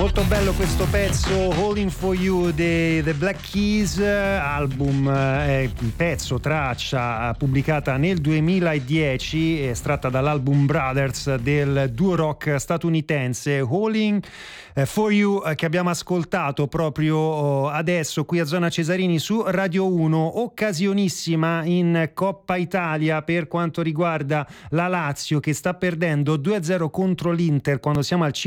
Molto bello questo pezzo, Holding for You dei The Black Keys, album, pezzo, traccia pubblicata nel 2010, estratta dall'album Brothers del duo rock statunitense Holding for You, che abbiamo ascoltato proprio adesso qui a Zona Cesarini su Radio 1. Occasionissima in Coppa Italia per quanto riguarda la Lazio, che sta perdendo 2-0 contro l'Inter quando siamo al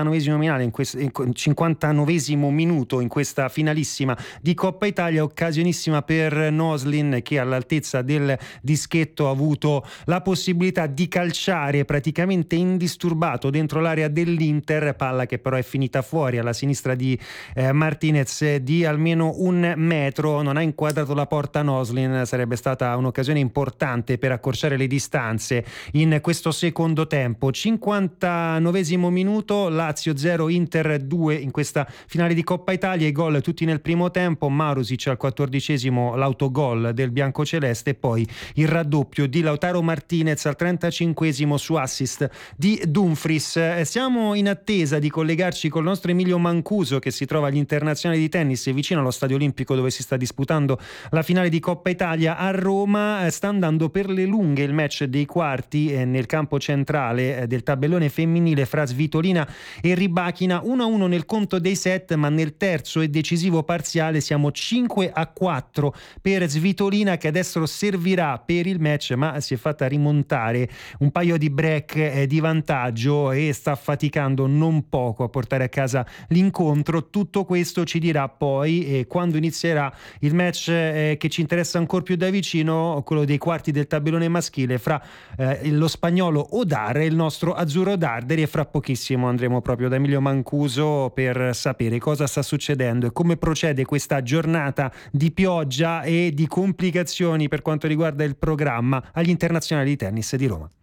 59esimo minuto in questa finalissima di Coppa Italia. Occasionissima per Noslin, che all'altezza del dischetto ha avuto la possibilità di calciare praticamente indisturbato dentro l'area dell'Inter, palla che però è finita fuori alla sinistra di Martinez di almeno 1 metro. Non ha inquadrato la porta Noslin, sarebbe stata un'occasione importante per accorciare le distanze in questo secondo tempo. 59esimo minuto, Lazio 0 Inter 2 in questa finale di Coppa Italia. I gol tutti nel primo tempo, Marusic al 14esimo l'autogol del biancoceleste, e poi il raddoppio di Lautaro Martinez al 35esimo su assist di Dumfries. Siamo in attesa di collegarci col nostro Emilio Mancuso, che si trova agli internazionali di tennis vicino allo Stadio Olimpico dove si sta disputando la finale di Coppa Italia a Roma. Sta andando per le lunghe il match dei quarti nel campo centrale del tabellone femminile fra Svitolina e Rybakina, 1-1 nel conto dei set, ma nel terzo e decisivo parziale siamo 5-4 per Svitolina, che adesso servirà per il match, ma si è fatta rimontare un paio di break di vantaggio e sta faticando non poco a portare a casa l'incontro. Tutto questo ci dirà poi quando inizierà il match che ci interessa ancora più da vicino, quello dei quarti del tabellone maschile fra lo spagnolo Odar e il nostro azzurro Darderi, e fra pochissimo andremo proprio da Emilio Mancuso per sapere cosa sta succedendo e come procede questa giornata di pioggia e di complicazioni per quanto riguarda il programma agli internazionali di tennis di Roma.